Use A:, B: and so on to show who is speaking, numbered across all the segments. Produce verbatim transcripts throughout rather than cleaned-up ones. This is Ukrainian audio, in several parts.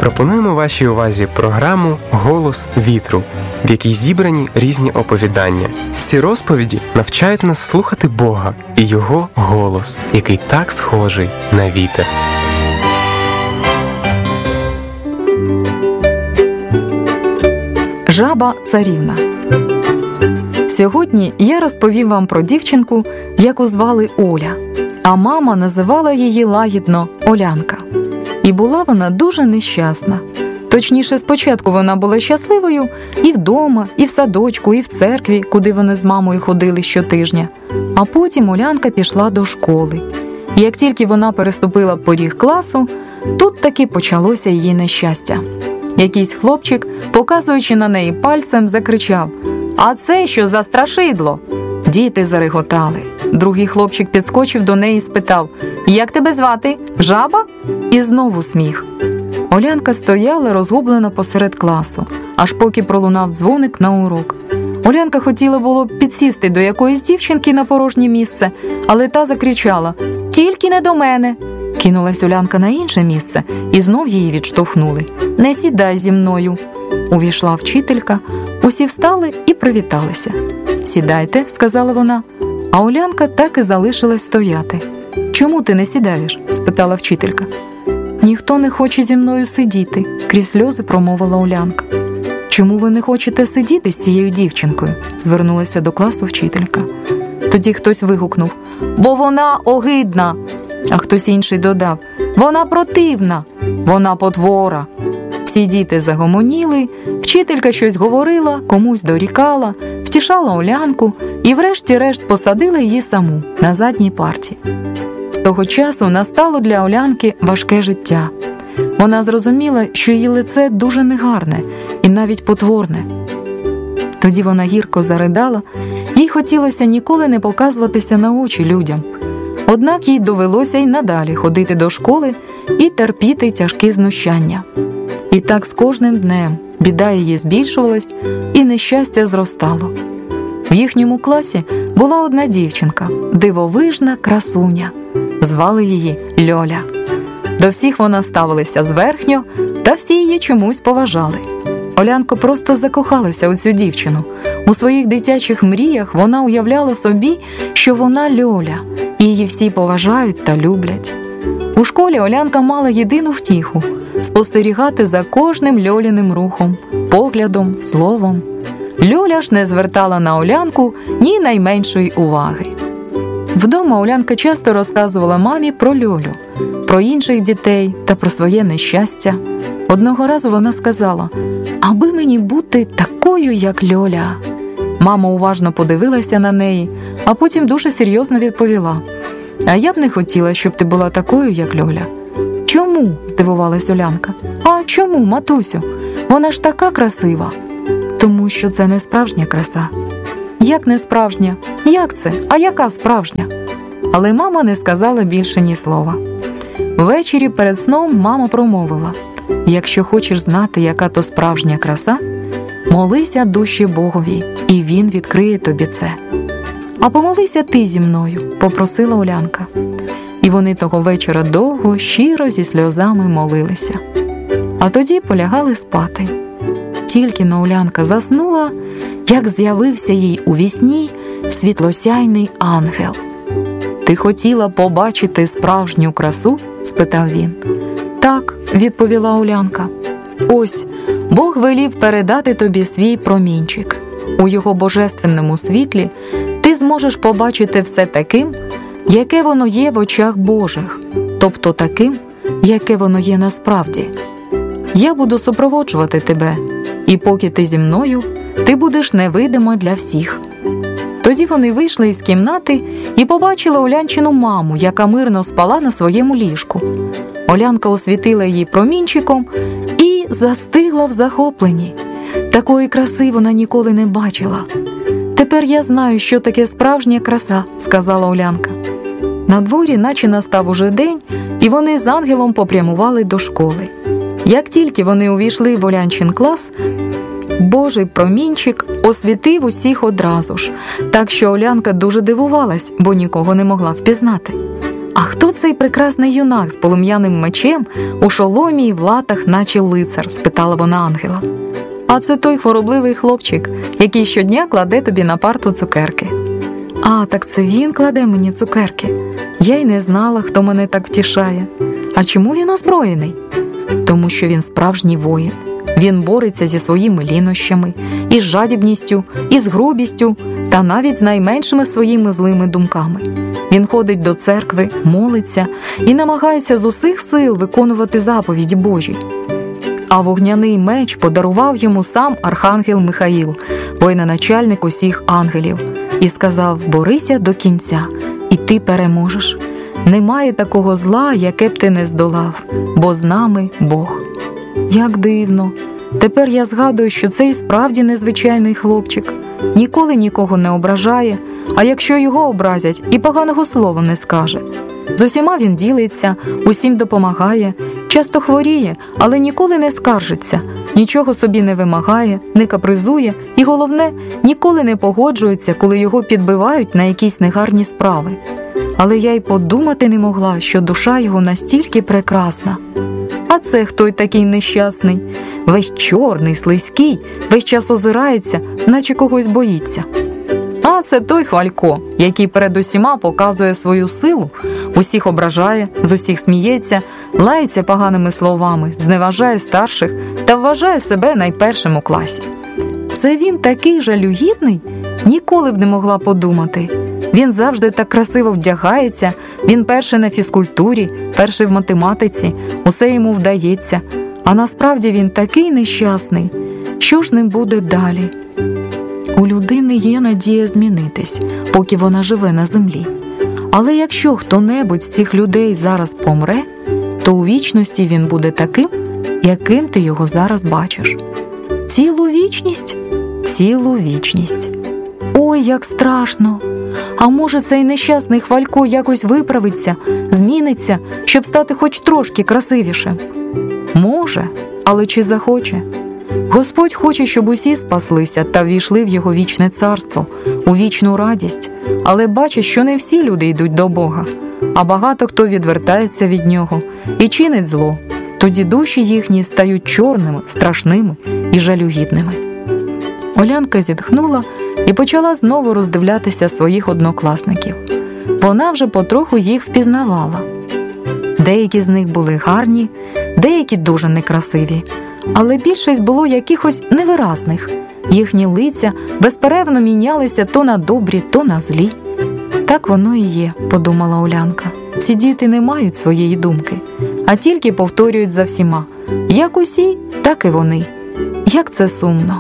A: Пропонуємо вашій увазі програму «Голос вітру», в якій зібрані різні оповідання. Ці розповіді навчають нас слухати Бога і Його голос, який так схожий на вітер.
B: Жаба-царівна. Сьогодні я розповім вам про дівчинку, яку звали Оля, а мама називала її лагідно Олянка. І була вона дуже нещасна. Точніше, спочатку вона була щасливою і вдома, і в садочку, і в церкві, куди вони з мамою ходили щотижня. А потім Олянка пішла до школи. І як тільки вона переступила поріг класу, тут таки почалося її нещастя. Якийсь хлопчик, показуючи на неї пальцем, закричав: «А це що за страшидло?» Діти зареготали. Другий хлопчик підскочив до неї і спитав: «Як тебе звати? Жаба?» І знову сміх. Олянка стояла розгублена посеред класу, аж поки пролунав дзвоник на урок. Олянка хотіла було підсісти до якоїсь дівчинки на порожнє місце, але та закричала: «Тільки не до мене!» Кинулась Олянка на інше місце, і знов її відштовхнули. «Не сідай зі мною!» Увійшла вчителька, усі встали і привіталися. «Сідайте», – сказала вона, а Олянка так і залишилась стояти. «Чому ти не сідаєш?» – спитала вчителька. «Ніхто не хоче зі мною сидіти», – крізь сльози промовила Олянка. «Чому ви не хочете сидіти з цією дівчинкою?» – звернулася до класу вчителька. Тоді хтось вигукнув: «Бо вона огидна!» А хтось інший додав: «Вона противна! Вона потвора!» Всі діти загомоніли, вчителька щось говорила, комусь дорікала, втішала Олянку і врешті-решт посадила її саму на задній парті. З того часу настало для Олянки важке життя. Вона зрозуміла, що її лице дуже негарне і навіть потворне. Тоді вона гірко заридала, їй хотілося ніколи не показуватися на очі людям. Однак їй довелося й надалі ходити до школи і терпіти тяжкі знущання. І так з кожним днем біда її збільшувалась і нещастя зростало. В їхньому класі була одна дівчинка, дивовижна красуня. Звали її Льоля. До всіх вона ставилася зверхньо, та всі її чомусь поважали. Олянка просто закохалася у цю дівчину. У своїх дитячих мріях вона уявляла собі, що вона Льоля, і її всі поважають та люблять. У школі Олянка мала єдину втіху – спостерігати за кожним Льоліним рухом, поглядом, словом. Льоля ж не звертала на Олянку ні найменшої уваги. Вдома Олянка часто розказувала мамі про Льолю, про інших дітей та про своє нещастя. Одного разу вона сказала: «Аби мені бути такою, як Льоля». Мама уважно подивилася на неї, а потім дуже серйозно відповіла: «А я б не хотіла, щоб ти була такою, як Льоля». «Чому?» – здивувалась Олянка. «А чому, матусю? Вона ж така красива». «Тому що це не справжня краса». «Як не справжня? Як це? А яка справжня?» Але мама не сказала більше ні слова. Ввечері перед сном мама промовила: «Якщо хочеш знати, яка то справжня краса, молися душі Богові, і Він відкриє тобі це». «А помолися ти зі мною», – попросила Олянка. І вони того вечора довго, щиро, зі сльозами молилися. А тоді полягали спати. Тільки-но Олянка заснула, як з'явився їй у вісні світлосяйний ангел. «Ти хотіла побачити справжню красу?» – спитав він. «Так», – відповіла Олянка. «Ось, Бог велів передати тобі свій промінчик. У його божественному світлі ти зможеш побачити все таким, яке воно є в очах Божих, тобто таким, яке воно є насправді. Я буду супроводжувати тебе, і поки ти зі мною, ти будеш невидима для всіх». Тоді вони вийшли із кімнати і побачили Олянчину маму, яка мирно спала на своєму ліжку. Олянка освітила її промінчиком і застигла в захопленні. Такої краси вона ніколи не бачила. «Тепер я знаю, що таке справжня краса», – сказала Олянка. На дворі наче настав уже день, і вони з ангелом попрямували до школи. Як тільки вони увійшли в Олянчин клас, Божий промінчик освітив усіх одразу ж, так що Олянка дуже дивувалась, бо нікого не могла впізнати. «А хто цей прекрасний юнак з полум'яним мечем у шоломі й в латах, наче лицар?» – спитала вона ангела. «А це той хворобливий хлопчик, який щодня кладе тобі на парту цукерки». «А, так це він кладе мені цукерки. Я й не знала, хто мене так втішає. А чому він озброєний?» «Тому що він справжній воїн. Він бореться зі своїми лінощами, із жадібністю, із грубістю та навіть з найменшими своїми злими думками. Він ходить до церкви, молиться і намагається з усіх сил виконувати заповіді Божі. А вогняний меч подарував йому сам архангел Михаїл, воєначальник усіх ангелів, і сказав: борися до кінця, і ти переможеш. Немає такого зла, яке б ти не здолав, бо з нами Бог». Як дивно. Тепер я згадую, що це і справді незвичайний хлопчик. Ніколи нікого не ображає, а якщо його образять, і поганого слова не скаже. З усіма він ділиться, усім допомагає, часто хворіє, але ніколи не скаржиться, нічого собі не вимагає, не капризує і, головне, ніколи не погоджується, коли його підбивають на якісь негарні справи. Але я й подумати не могла, що душа його настільки прекрасна. А це хто й такий нещасний? Весь чорний, слизький, весь час озирається, наче когось боїться. А це той Хвалько, який перед усіма показує свою силу, усіх ображає, з усіх сміється, лається поганими словами, зневажає старших та вважає себе найпершим у класі. Це він такий жалюгідний? Ніколи б не могла подумати. Він завжди так красиво вдягається, він перший на фізкультурі, перший в математиці, усе йому вдається. А насправді він такий нещасний. Що ж ним буде далі? У людини є надія змінитись, поки вона живе на землі. Але якщо хто-небудь з цих людей зараз помре, то у вічності він буде таким, яким ти його зараз бачиш. Цілу вічність? Цілу вічність. Ой, як страшно! А може, цей нещасний Хвалько якось виправиться, зміниться, щоб стати хоч трошки красивішим? Може, але чи захоче? Господь хоче, щоб усі спаслися та ввійшли в його вічне царство, у вічну радість, але бачить, що не всі люди йдуть до Бога, а багато хто відвертається від нього і чинить зло. Тоді душі їхні стають чорними, страшними і жалюгідними. Олянка зітхнула і почала знову роздивлятися своїх однокласників. Вона вже потроху їх впізнавала. Деякі з них були гарні, деякі дуже некрасиві, але більшість було якихось невиразних. Їхні лиця безперервно мінялися то на добрі, то на злі. Так воно і є, подумала Олянка. Ці діти не мають своєї думки, а тільки повторюють за всіма. Як усі, так і вони. Як це сумно.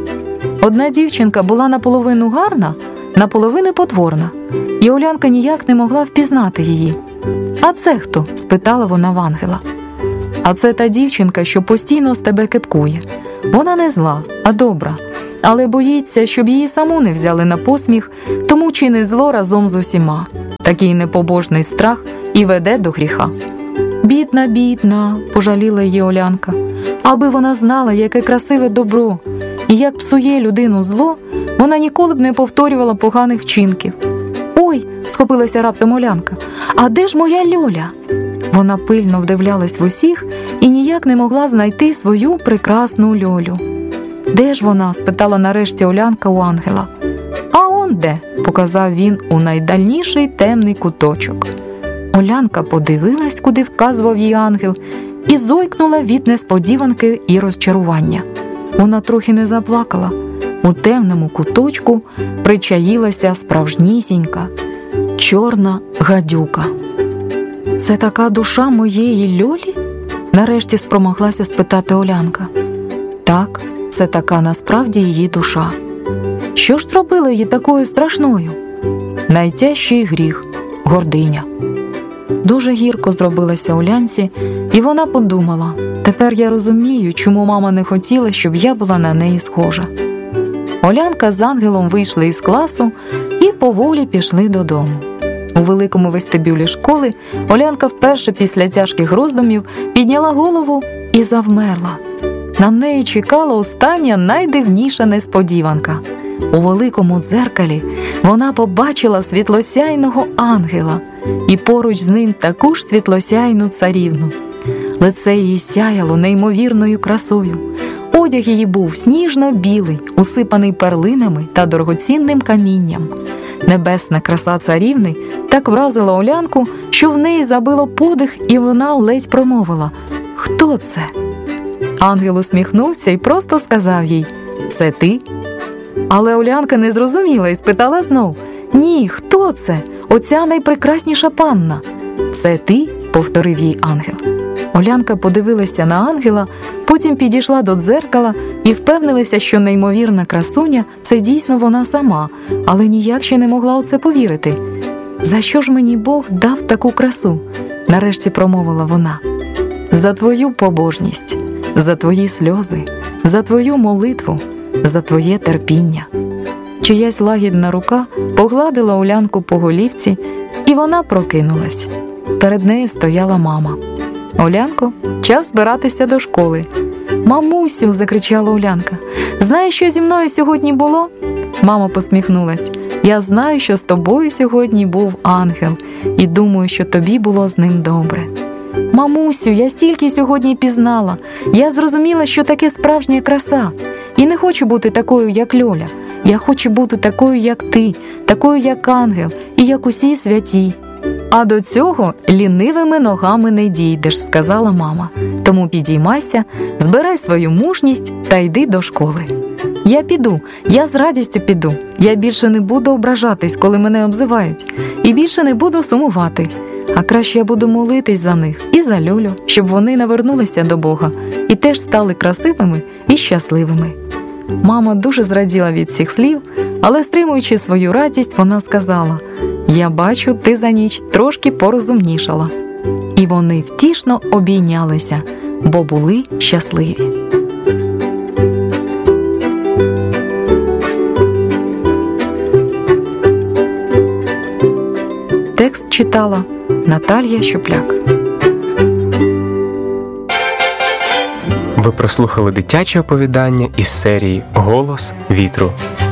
B: Одна дівчинка була наполовину гарна, наполовину потворна, і Олянка ніяк не могла впізнати її. «А це хто?» – спитала вона в ангела. «А це та дівчинка, що постійно з тебе кепкує. Вона не зла, а добра, але боїться, щоб її саму не взяли на посміх, тому чинить зло разом з усіма. Такий непобожний страх і веде до гріха». «Бідна, бідна», – пожаліла її Олянка. «Аби вона знала, яке красиве добро, і як псує людину зло, вона ніколи б не повторювала поганих вчинків». «Ой!» – схопилася раптом Олянка. «А де ж моя Льоля?» Вона пильно вдивлялась в усіх і ніяк не могла знайти свою прекрасну Льолю. «Де ж вона?» – спитала нарешті Олянка у ангела. «А он де?» – показав він у найдальніший темний куточок. Олянка подивилась, куди вказував їй ангел, і зойкнула від несподіванки і розчарування. Вона трохи не заплакала. У темному куточку причаїлася справжнісінька чорна гадюка. «Це така душа моєї Льолі?» – нарешті спромоглася спитати Олянка. «Так, це така насправді її душа». «Що ж зробило її такою страшною?» «Найтяжчий гріх – гординя». Дуже гірко зробилася Олянці, і вона подумала: «Тепер я розумію, чому мама не хотіла, щоб я була на неї схожа». Олянка з ангелом вийшли із класу і поволі пішли додому. У великому вестибюлі школи Олянка вперше після тяжких роздумів підняла голову і завмерла. На неї чекала остання найдивніша несподіванка. У великому дзеркалі вона побачила світлосяйного ангела, і поруч з ним таку ж світлосяйну царівну. Лице її сяяло неймовірною красою. Одяг її був сніжно-білий, усипаний перлинами та дорогоцінним камінням. Небесна краса царівни так вразила Олянку, що в неї забило подих, і вона ледь промовила: «Хто це?» Ангел усміхнувся і просто сказав їй: «Це ти?» Але Олянка не зрозуміла і спитала знов: «Ні, хто це? Оця найпрекрасніша панна». «Це ти?» – повторив їй ангел. Олянка подивилася на ангела, потім підійшла до дзеркала і впевнилася, що неймовірна красуня – це дійсно вона сама, але ніяк ще не могла у це повірити. «За що ж мені Бог дав таку красу?» – нарешті промовила вона. «За твою побожність, за твої сльози, за твою молитву, за твоє терпіння». Чиясь лагідна рука погладила Олянку по голівці, і вона прокинулась. Перед нею стояла мама. «Олянко, час збиратися до школи». «Мамусю!» – закричала Олянка. «Знаєш, що зі мною сьогодні було?» Мама посміхнулась. «Я знаю, що з тобою сьогодні був ангел, і думаю, що тобі було з ним добре». «Мамусю, я стільки сьогодні пізнала. Я зрозуміла, що таке справжня краса. І не хочу бути такою, як Льоля. Я хочу бути такою, як ти, такою, як ангел, і як усі святі». «А до цього лінивими ногами не дійдеш», – сказала мама. «Тому підіймайся, збирай свою мужність та йди до школи». «Я піду, я з радістю піду. Я більше не буду ображатись, коли мене обзивають, і більше не буду сумувати. А краще я буду молитись за них і за Льолю, щоб вони навернулися до Бога і теж стали красивими і щасливими». Мама дуже зраділа від цих слів, але, стримуючи свою радість, вона сказала: «Я бачу, ти за ніч трошки порозумнішала». І вони втішно обійнялися, бо були щасливі. Текст читала Наталія Щупляк.
A: Ви прослухали дитяче оповідання із серії «Голос вітру».